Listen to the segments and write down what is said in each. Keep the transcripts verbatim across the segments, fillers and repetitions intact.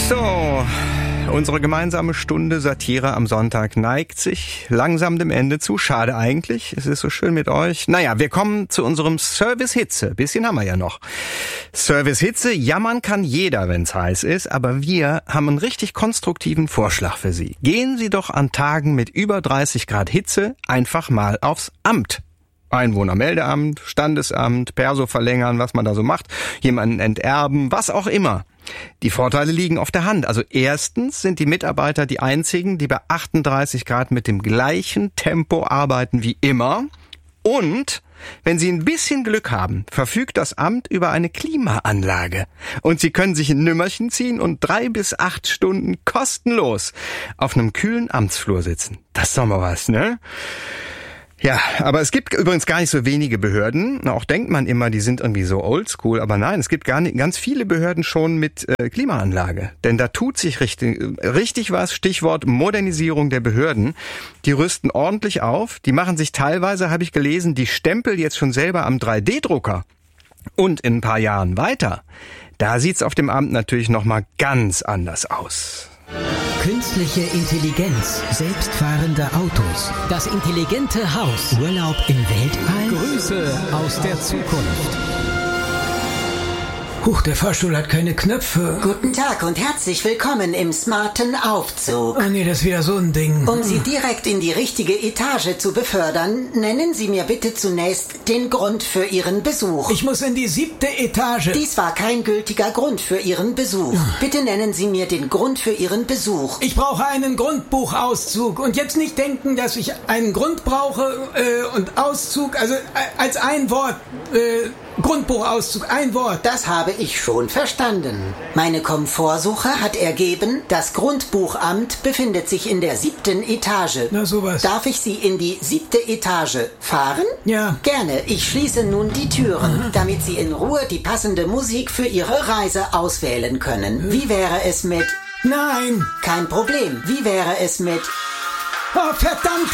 So, unsere gemeinsame Stunde Satire am Sonntag neigt sich langsam dem Ende zu. Schade eigentlich, es ist so schön mit euch. Naja, wir kommen zu unserem Service Hitze. Bisschen haben wir ja noch. Service Hitze, jammern kann jeder, wenn's heiß ist, aber wir haben einen richtig konstruktiven Vorschlag für Sie. Gehen Sie doch an Tagen mit über dreißig Grad Hitze einfach mal aufs Amt. Einwohnermeldeamt, Standesamt, Perso verlängern, was man da so macht, jemanden enterben, was auch immer. Die Vorteile liegen auf der Hand. Also erstens sind die Mitarbeiter die einzigen, die bei achtunddreißig Grad mit dem gleichen Tempo arbeiten wie immer. Und wenn Sie ein bisschen Glück haben, verfügt das Amt über eine Klimaanlage. Und Sie können sich ein Nümmerchen ziehen und drei bis acht Stunden kostenlos auf einem kühlen Amtsflur sitzen. Das ist doch mal was, ne? Ja, aber es gibt übrigens gar nicht so wenige Behörden. Auch denkt man immer, die sind irgendwie so oldschool. Aber nein, es gibt gar nicht, ganz viele Behörden schon mit äh, Klimaanlage. Denn da tut sich richtig, richtig was. Stichwort Modernisierung der Behörden. Die rüsten ordentlich auf. Die machen sich teilweise, habe ich gelesen, die Stempel jetzt schon selber am drei D Drucker. Und in ein paar Jahren weiter. Da sieht's auf dem Amt natürlich nochmal ganz anders aus. Künstliche Intelligenz, selbstfahrende Autos, das intelligente Haus, Urlaub im Weltall. Grüße aus der Zukunft. Huch, der Fahrstuhl hat keine Knöpfe. Guten Tag und herzlich willkommen im smarten Aufzug. Oh nee, das ist wieder so ein Ding. Um Sie direkt in die richtige Etage zu befördern, nennen Sie mir bitte zunächst den Grund für Ihren Besuch. Ich muss in die siebte Etage. Dies war kein gültiger Grund für Ihren Besuch. Bitte nennen Sie mir den Grund für Ihren Besuch. Ich brauche einen Grundbuchauszug. Und jetzt nicht denken, dass ich einen Grund brauche äh, und Auszug, also äh, als ein Wort. Äh, Grundbuchauszug, ein Wort. Das habe ich schon verstanden. Meine Komfortsuche hat ergeben, das Grundbuchamt befindet sich in der siebten Etage. Na sowas. Darf ich Sie in die siebte Etage fahren? Ja. Gerne. Ich schließe nun die Türen, mhm. damit Sie in Ruhe die passende Musik für Ihre Reise auswählen können. Wie wäre es mit... Nein. Kein Problem. Wie wäre es mit... Oh, verdammt.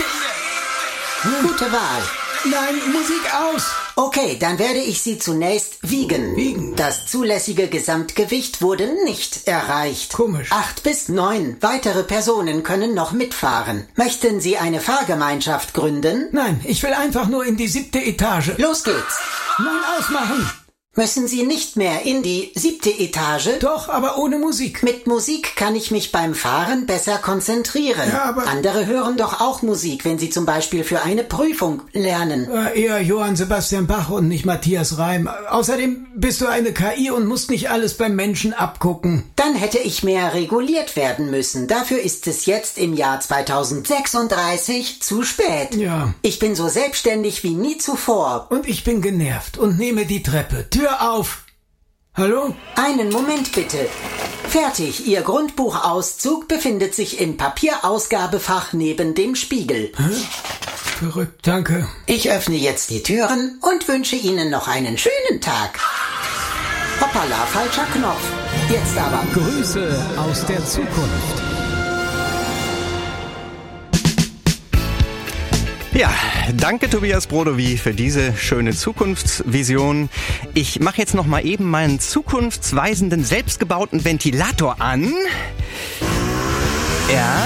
Gute Wahl. Nein, Musik aus. Okay, dann werde ich Sie zunächst wiegen. Wiegen? Das zulässige Gesamtgewicht wurde nicht erreicht. Komisch. Acht bis neun weitere Personen können noch mitfahren. Möchten Sie eine Fahrgemeinschaft gründen? Nein, ich will einfach nur in die siebte Etage. Los geht's. Nein, ausmachen. Müssen Sie nicht mehr in die siebte Etage? Doch, aber ohne Musik. Mit Musik kann ich mich beim Fahren besser konzentrieren. Ja, aber... Andere hören doch auch Musik, wenn sie zum Beispiel für eine Prüfung lernen. Äh, eher Johann Sebastian Bach und nicht Matthias Reim. Außerdem bist du eine K I und musst nicht alles beim Menschen abgucken. Dann hätte ich mehr reguliert werden müssen. Dafür ist es jetzt im Jahr zweitausendsechsunddreißig zu spät. Ja. Ich bin so selbstständig wie nie zuvor. Und ich bin genervt und nehme die Treppe. Tür auf! Hallo? Einen Moment bitte. Fertig, Ihr Grundbuchauszug befindet sich im Papierausgabefach neben dem Spiegel. Hä? Verrückt, danke. Ich öffne jetzt die Türen und wünsche Ihnen noch einen schönen Tag. Hoppala, falscher Knopf. Jetzt aber. Grüße aus der Zukunft. Ja, danke Tobias Brodowy für diese schöne Zukunftsvision. Ich mache jetzt noch mal eben meinen zukunftsweisenden, selbstgebauten Ventilator an. Ja.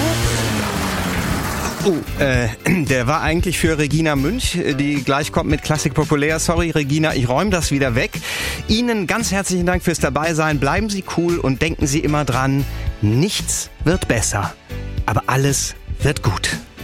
Oh, äh, der war eigentlich für Regina Münch, die gleich kommt mit Klassik Populär. Sorry Regina, ich räume das wieder weg. Ihnen ganz herzlichen Dank fürs Dabeisein. Bleiben Sie cool und denken Sie immer dran, nichts wird besser, aber alles wird gut.